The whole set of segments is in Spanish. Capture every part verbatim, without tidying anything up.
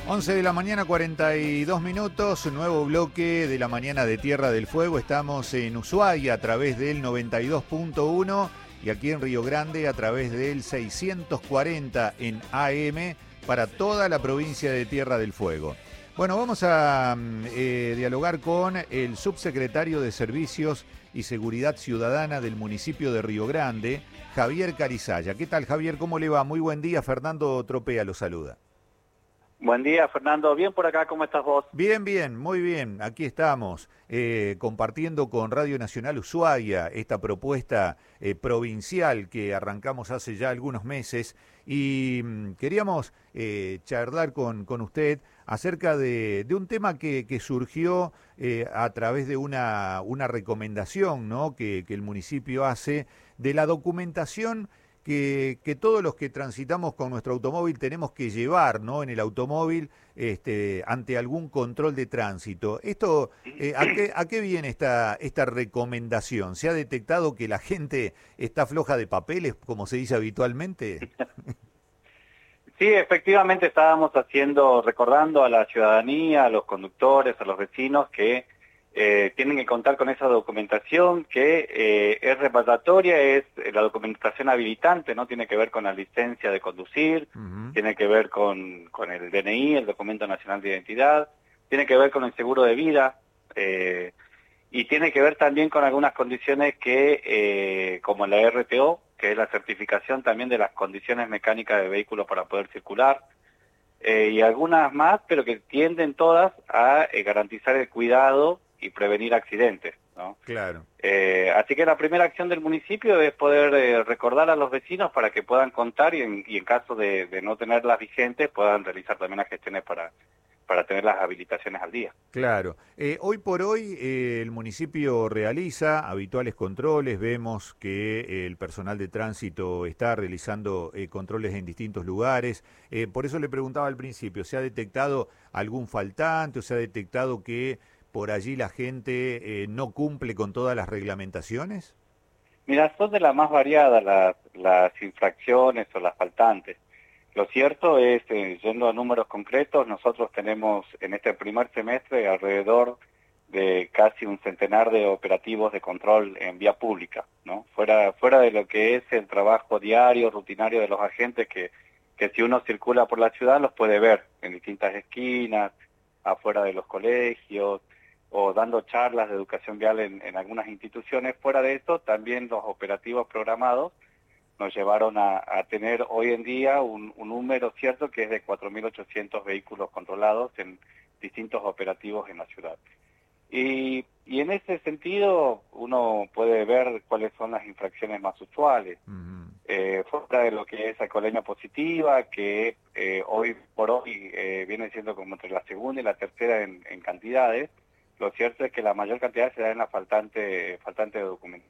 once de la mañana, cuarenta y dos minutos, nuevo bloque de la mañana de Tierra del Fuego. Estamos en Ushuaia a través del noventa y dos punto uno y aquí en Río Grande a través del seiscientos cuarenta en A M para toda la provincia de Tierra del Fuego. Bueno, vamos a eh, dialogar con el subsecretario de Servicios y Seguridad Ciudadana del municipio de Río Grande, Javier Carizaya. ¿Qué tal, Javier? ¿Cómo le va? Muy buen día. Fernando Tropea lo saluda. Buen día, Fernando. Bien por acá, ¿cómo estás vos? Bien, bien, muy bien. Aquí estamos eh, compartiendo con Radio Nacional Ushuaia esta propuesta eh, provincial que arrancamos hace ya algunos meses y mm, queríamos eh, charlar con, con usted acerca de, de un tema que, que surgió eh, a través de una, una recomendación, ¿no?, que, que el municipio hace de la documentación Que, que todos los que transitamos con nuestro automóvil tenemos que llevar, ¿no?, en el automóvil este, ante algún control de tránsito. Esto, eh, ¿a qué, a qué viene esta, esta recomendación? ¿Se ha detectado que la gente está floja de papeles, como se dice habitualmente? Sí, efectivamente estábamos haciendo, recordando a la ciudadanía, a los conductores, a los vecinos que eh, tienen que contar con esa documentación que eh, es reparatoria, es la documentación habilitante, ¿no? Tiene que ver con la licencia de conducir, Uh-huh. tiene que ver con, con el D N I, el documento nacional de identidad, tiene que ver con el seguro de vida, eh, y tiene que ver también con algunas condiciones que, eh, como la R T O, que es la certificación también de las condiciones mecánicas de vehículos para poder circular, eh, y algunas más, pero que tienden todas a eh, garantizar el cuidado y prevenir accidentes, ¿no? Claro. Eh, así que la primera acción del municipio es poder eh, recordar a los vecinos para que puedan contar y en, y en caso de, de no tenerlas vigentes puedan realizar también las gestiones para, para tener las habilitaciones al día. Claro. Eh, hoy por hoy eh, el municipio realiza habituales controles, vemos que eh, el personal de tránsito está realizando eh, controles en distintos lugares. Eh, por eso le preguntaba al principio, ¿se ha detectado algún faltante o se ha detectado que por allí la gente eh, no cumple con todas las reglamentaciones? Mira, son de las más variadas las, las infracciones o las faltantes. Lo cierto es, eh, yendo a números concretos, nosotros tenemos en este primer semestre alrededor de casi un centenar de operativos de control en vía pública, ¿no? Fuera, fuera de lo que es el trabajo diario, rutinario de los agentes que, que si uno circula por la ciudad los puede ver en distintas esquinas, afuera de los colegios, o dando charlas de educación vial en, en algunas instituciones. Fuera de esto, también los operativos programados nos llevaron a, a tener hoy en día un, un número cierto que es de cuatro mil ochocientos vehículos controlados en distintos operativos en la ciudad. Y, y en ese sentido uno puede ver cuáles son las infracciones más usuales. Uh-huh. Eh, fuera de lo que es alcoholemia positiva, que eh, hoy por hoy eh, viene siendo como entre la segunda y la tercera en, en cantidades, lo cierto es que la mayor cantidad se da en la faltante, faltante de documentación,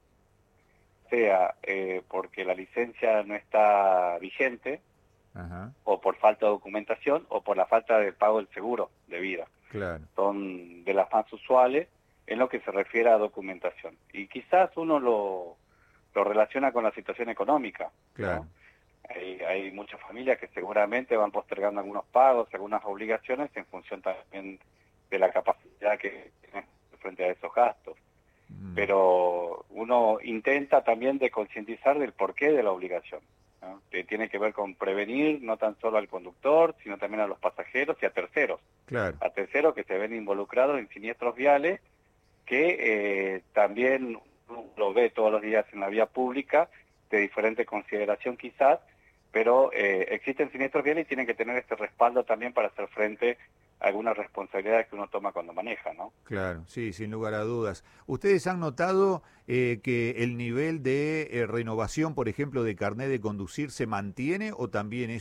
sea eh, porque la licencia no está vigente, Ajá. o por falta de documentación, o por la falta de pago del seguro de vida. Claro. Son de las más usuales en lo que se refiere a documentación. Y quizás uno lo, lo relaciona con la situación económica, Claro. ¿no? Hay, hay muchas familias que seguramente van postergando algunos pagos, algunas obligaciones en función también de la capacidad que tienen frente a esos gastos. Mm. Pero uno intenta también de concientizar del porqué de la obligación, ¿no? Que tiene que ver con prevenir no tan solo al conductor, sino también a los pasajeros y a terceros. Claro. A terceros que se ven involucrados en siniestros viales, que eh, también uno lo ve todos los días en la vía pública, de diferente consideración quizás, pero eh, existen siniestros viales y tienen que tener este respaldo también para hacer frente a algunas responsabilidades que uno toma cuando maneja, ¿no? Claro, sí, sin lugar a dudas. ¿Ustedes han notado eh, que el nivel de eh, renovación, por ejemplo, de carnet de conducir se mantiene o también